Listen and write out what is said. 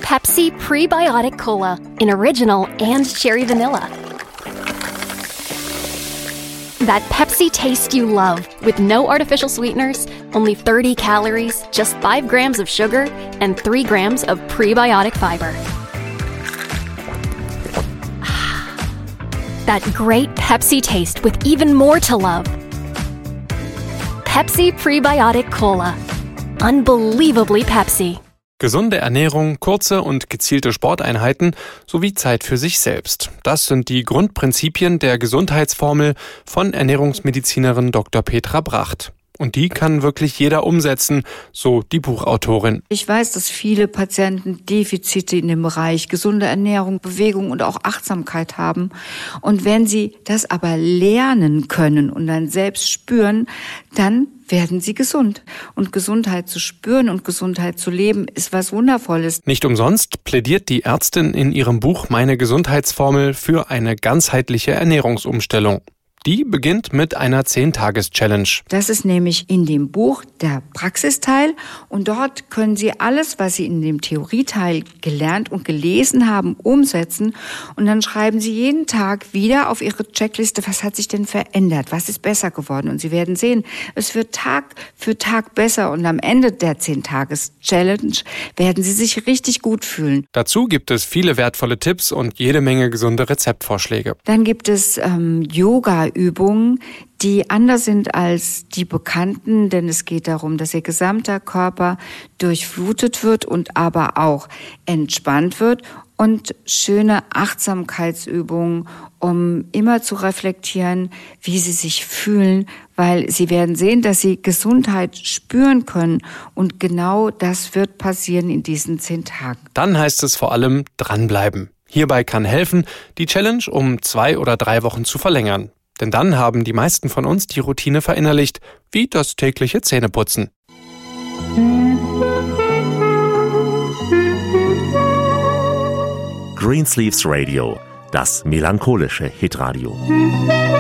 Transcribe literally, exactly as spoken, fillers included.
Pepsi Prebiotic Cola in original and cherry vanilla. That Pepsi taste you love with no artificial sweeteners, only thirty calories, just five grams of sugar, and three grams of prebiotic fiber. That great Pepsi taste with even more to love. Pepsi Prebiotic Cola. Unbelievably Pepsi. Gesunde Ernährung, kurze und gezielte Sporteinheiten sowie Zeit für sich selbst. Das sind die Grundprinzipien der Gesundheitsformel von Ernährungsmedizinerin Doktor Petra Bracht. Und die kann wirklich jeder umsetzen, so die Buchautorin. Ich weiß, dass viele Patienten Defizite in dem Bereich gesunde Ernährung, Bewegung und auch Achtsamkeit haben. Und wenn sie das aber lernen können und dann selbst spüren, dann werden sie gesund. Und Gesundheit zu spüren und Gesundheit zu leben ist was Wundervolles. Nicht umsonst plädiert die Ärztin in ihrem Buch Meine Gesundheitsformel für eine ganzheitliche Ernährungsumstellung. Die beginnt mit einer zehn-Tages-Challenge. Das ist nämlich in dem Buch der Praxisteil und dort können Sie alles, was Sie in dem Theorieteil gelernt und gelesen haben, umsetzen und dann schreiben Sie jeden Tag wieder auf Ihre Checkliste, was hat sich denn verändert, was ist besser geworden und Sie werden sehen, es wird Tag für Tag besser und am Ende der zehn-Tages-Challenge werden Sie sich richtig gut fühlen. Dazu gibt es viele wertvolle Tipps und jede Menge gesunde Rezeptvorschläge. Dann gibt es ähm, Yoga Übungen, die anders sind als die bekannten, denn es geht darum, dass ihr gesamter Körper durchflutet wird und aber auch entspannt wird und schöne Achtsamkeitsübungen, um immer zu reflektieren, wie sie sich fühlen, weil sie werden sehen, dass sie Gesundheit spüren können und genau das wird passieren in diesen zehn Tagen. Dann heißt es vor allem dranbleiben. Hierbei kann helfen, die Challenge um zwei oder drei Wochen zu verlängern. Denn dann haben die meisten von uns die Routine verinnerlicht, wie das tägliche Zähneputzen. Greensleeves Radio, das melancholische Hitradio.